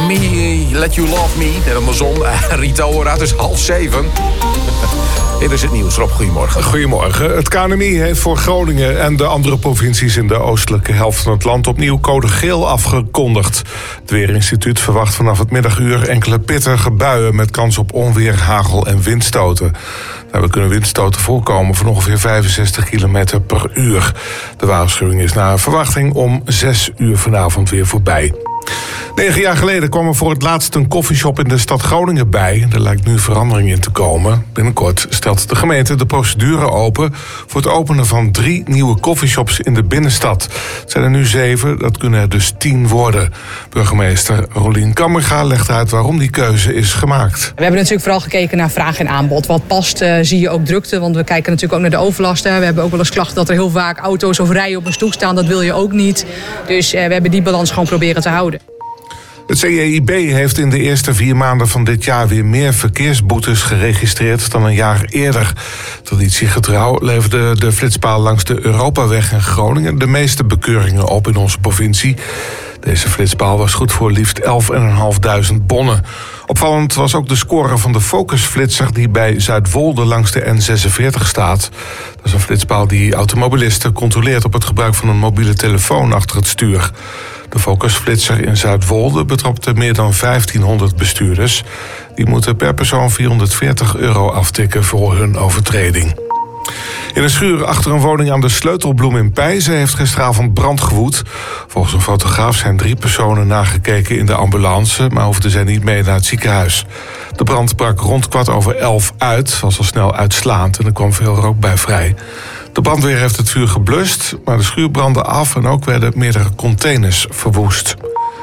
Me, Let You Love Me. Net andersom. Rita Ora, het is 6:30. Dit is het nieuws. Rob, goedemorgen. Goedemorgen. Het KNMI heeft voor Groningen en de andere provincies in de oostelijke helft van het land opnieuw code geel afgekondigd. Het Weerinstituut verwacht vanaf het middaguur enkele pittige buien met kans op onweer, hagel en windstoten. Daarbij kunnen windstoten voorkomen van ongeveer 65 km per uur. De waarschuwing is naar verwachting om 6 uur vanavond weer voorbij. 9 jaar geleden kwam er voor het laatst een koffieshop in de stad Groningen bij. Er lijkt nu verandering in te komen. Binnenkort stelt de gemeente de procedure open voor het openen van 3 nieuwe koffieshops in de binnenstad. Het zijn er nu 7, dat kunnen er dus 10 worden. Burgemeester Rolien Kammerga legt uit waarom die keuze is gemaakt. We hebben natuurlijk vooral gekeken naar vraag en aanbod. Wat past, zie je ook drukte, want we kijken natuurlijk ook naar de overlasten. We hebben ook wel eens klachten dat er heel vaak auto's of rijen op een stoep staan. Dat wil je ook niet. Dus we hebben die balans gewoon proberen te houden. Het CEIB heeft in de eerste 4 maanden van dit jaar weer meer verkeersboetes geregistreerd dan een jaar eerder. Traditiegetrouw leverde de flitspaal langs de Europaweg in Groningen de meeste bekeuringen op in onze provincie. Deze flitspaal was goed voor liefst 11.500 bonnen. Opvallend was ook de score van de Focus-flitser die bij Zuidwolde langs de N46 staat. Dat is een flitspaal die automobilisten controleert op het gebruik van een mobiele telefoon achter het stuur. De Focus-flitser in Zuidwolde betrapte meer dan 1500 bestuurders. Die moeten per persoon €440 aftikken voor hun overtreding. In een schuur achter een woning aan de Sleutelbloem in Pijzen heeft gisteravond brand gewoed. Volgens een fotograaf zijn 3 personen nagekeken in de ambulance, maar hoefden zij niet mee naar het ziekenhuis. De brand brak rond 11:15 uit, was al snel uitslaand en er kwam veel rook bij vrij. De brandweer heeft het vuur geblust, maar de schuur brandde af en ook werden meerdere containers verwoest.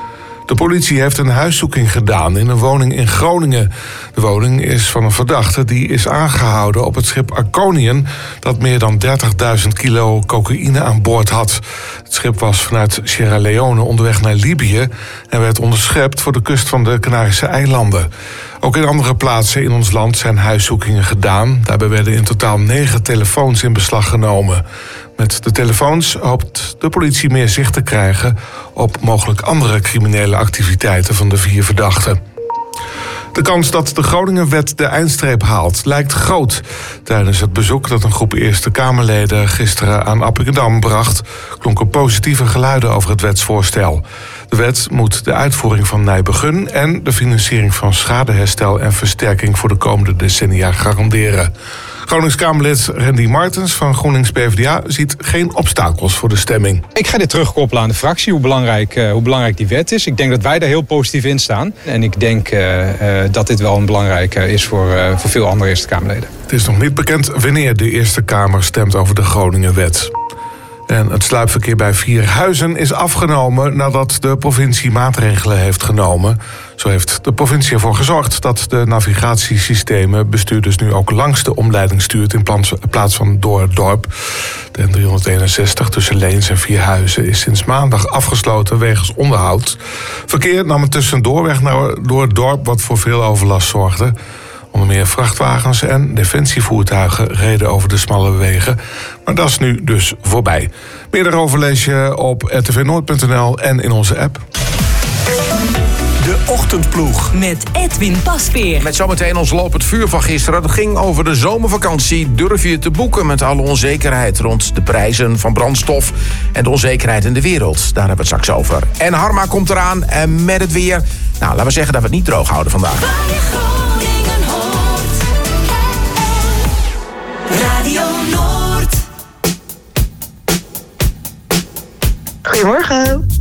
De politie heeft een huiszoeking gedaan in een woning in Groningen. De woning is van een verdachte die is aangehouden op het schip Arconian, dat meer dan 30.000 kilo cocaïne aan boord had. Het schip was vanuit Sierra Leone onderweg naar Libië en werd onderschept voor de kust van de Canarische eilanden. Ook in andere plaatsen in ons land zijn huiszoekingen gedaan. Daarbij werden in totaal 9 telefoons in beslag genomen. Met de telefoons hoopt de politie meer zicht te krijgen op mogelijk andere criminele activiteiten van de 4 verdachten. De kans dat de Groningenwet de eindstreep haalt lijkt groot. Tijdens het bezoek dat een groep Eerste Kamerleden gisteren aan Appingedam bracht, klonken positieve geluiden over het wetsvoorstel. De wet moet de uitvoering van Nijbegun en de financiering van schadeherstel en versterking voor de komende decennia garanderen. Gronings Kamerlid Randy Martens van GroenLinks-PvdA ziet geen obstakels voor de stemming. Ik ga dit terugkoppelen aan de fractie, hoe belangrijk die wet is. Ik denk dat wij daar heel positief in staan. En ik denk dat dit wel een belangrijke is voor veel andere Eerste Kamerleden. Het is nog niet bekend wanneer de Eerste Kamer stemt over de Groningenwet. En het sluipverkeer bij Vierhuizen is afgenomen nadat de provincie maatregelen heeft genomen. Zo heeft de provincie ervoor gezorgd dat de navigatiesystemen bestuurders nu ook langs de omleiding stuurt in plaats van door het dorp. De N361 tussen Leens en Vierhuizen is sinds maandag afgesloten wegens onderhoud. Verkeer nam het tussendoor weg door het dorp, wat voor veel overlast zorgde. Onder meer vrachtwagens en defensievoertuigen reden over de smalle wegen. Maar dat is nu dus voorbij. Meer daarover lees je op rtvnoord.nl en in onze app. De Ochtendploeg. Met Edwin Pasveer. Met zometeen ons lopend vuur van gisteren. Dat ging over de zomervakantie. Durf je te boeken met alle onzekerheid rond de prijzen van brandstof en de onzekerheid in de wereld? Daar hebben we het straks over. En Harma komt eraan en met het weer. Nou, laten we zeggen dat we het niet droog houden vandaag. Radio Noord. Goedemorgen.